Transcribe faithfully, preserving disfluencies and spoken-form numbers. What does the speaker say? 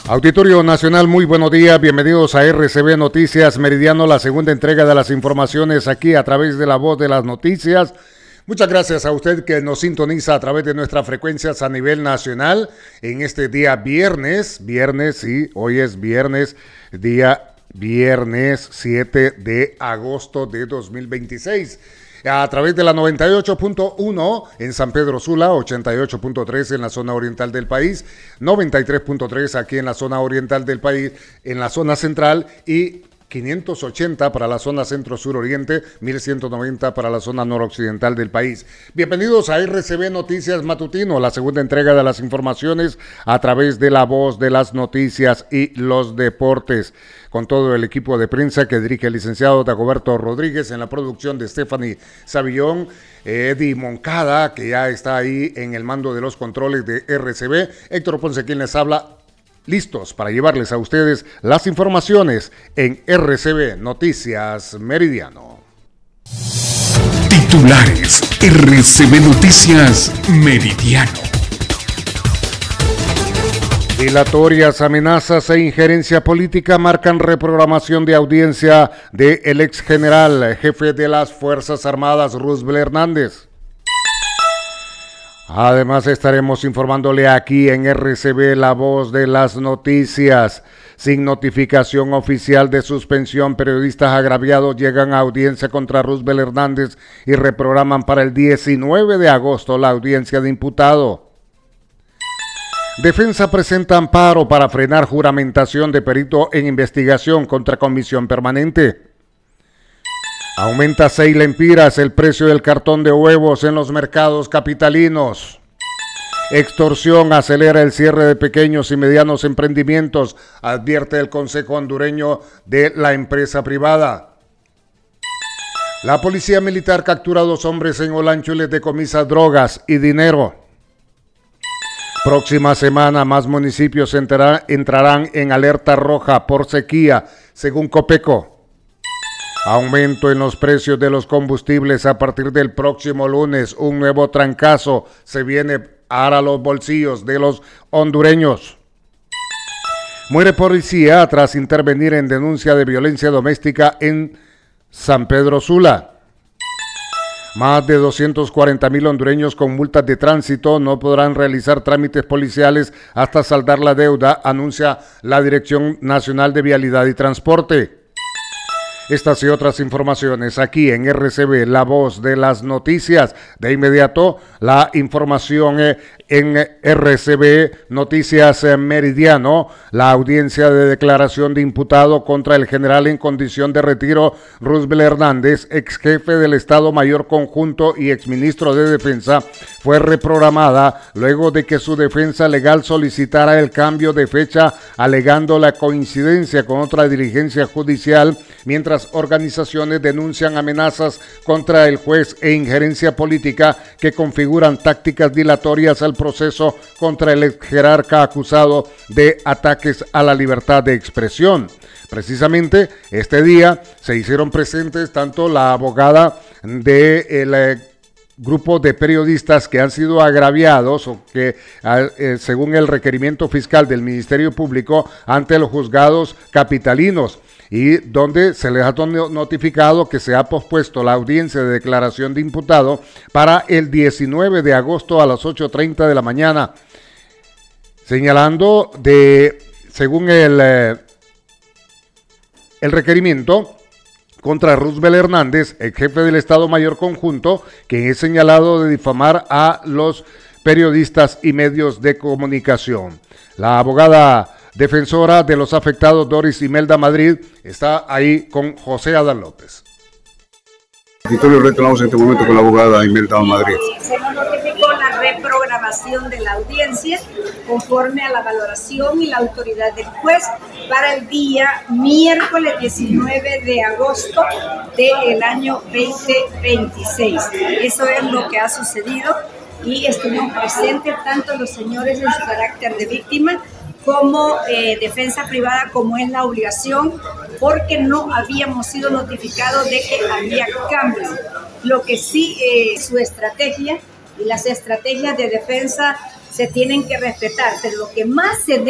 Auditorio Nacional, muy buenos días, bienvenidos a R C B Noticias Meridiano, la segunda entrega de las informaciones aquí a través de la voz de las noticias. Muchas gracias a usted que nos sintoniza a través de nuestras frecuencias a nivel nacional en este día viernes, viernes, sí, hoy es viernes, día viernes siete de agosto de dos mil veintiséis. A través de la noventa y ocho punto uno en San Pedro Sula, ochenta y ocho punto tres en la zona oriental del país, noventa y tres punto tres aquí en la zona oriental del país, en la zona central y quinientos ochenta para la zona centro-sur-oriente, mil ciento noventa para la zona noroccidental del país. Bienvenidos a R C B Noticias Matutino, la segunda entrega de las informaciones a través de la voz de las noticias y los deportes. Con todo el equipo de prensa que dirige el licenciado Dagoberto Rodríguez, en la producción de Stephanie Savillón, Eddie Moncada, que ya está ahí en el mando de los controles de R C B, Héctor Ponce, quien les habla, listos para llevarles a ustedes las informaciones en R C B Noticias Meridiano. Titulares R C B Noticias Meridiano. Dilatorias amenazas e injerencia política marcan reprogramación de audiencia del ex general, jefe de las Fuerzas Armadas, Roosevelt Hernández. Además estaremos informándole aquí en R C B La Voz de las Noticias. Sin notificación oficial de suspensión, periodistas agraviados llegan a audiencia contra Roosevelt Hernández y reprograman para el diecinueve de agosto la audiencia de imputado. Defensa presenta amparo para frenar juramentación de perito en investigación contra comisión permanente. Aumenta seis lempiras el precio del cartón de huevos en los mercados capitalinos. Extorsión acelera el cierre de pequeños y medianos emprendimientos, advierte el Consejo Hondureño de la empresa privada. La policía militar captura a dos hombres en Olancho y les decomisa drogas y dinero. Próxima semana más municipios entrarán en alerta roja por sequía, según Copeco. Aumento en los precios de los combustibles a partir del próximo lunes. Un nuevo trancazo se viene para los bolsillos de los hondureños. Muere policía tras intervenir en denuncia de violencia doméstica en San Pedro Sula. Más de doscientos cuarenta mil hondureños con multas de tránsito no podrán realizar trámites policiales hasta saldar la deuda, anuncia la Dirección Nacional de Vialidad y Transporte. Estas y otras informaciones aquí en R C B, La Voz de las Noticias. De inmediato, la información en R C B Noticias Meridiano. La audiencia de declaración de imputado contra el general en condición de retiro Roosevelt Hernández, ex jefe del Estado Mayor Conjunto y exministro de Defensa, fue reprogramada luego de que su defensa legal solicitara el cambio de fecha, alegando la coincidencia con otra diligencia judicial, mientras organizaciones denuncian amenazas contra el juez e injerencia política que configuran tácticas dilatorias al proceso contra el ex jerarca acusado de ataques a la libertad de expresión. Precisamente este día se hicieron presentes tanto la abogada del eh, grupo de periodistas que han sido agraviados o que, eh, según el requerimiento fiscal del Ministerio Público, ante los juzgados capitalinos, y donde se les ha notificado que se ha pospuesto la audiencia de declaración de imputado para el diecinueve de agosto a las ocho treinta de la mañana, señalando de, según el, eh, el requerimiento, contra Roosevelt Hernández, el jefe del Estado Mayor Conjunto, que es señalado de difamar a los periodistas y medios de comunicación. La abogada defensora de los afectados, Doris Imelda Madrid, está ahí con José Adán López. Auditorio, retornamos en este momento con la abogada Imelda Madrid. Se nos notificó la reprogramación de la audiencia conforme a la valoración y la autoridad del juez para el día miércoles diecinueve de agosto del año veinte veintiséis. Eso es lo que ha sucedido y estuvimos presentes tanto los señores en su carácter de víctima como eh, defensa privada, como es la obligación, porque no habíamos sido notificados de que había cambios. Lo que sí, eh, su estrategia y las estrategias de defensa se tienen que respetar, pero lo que más se debe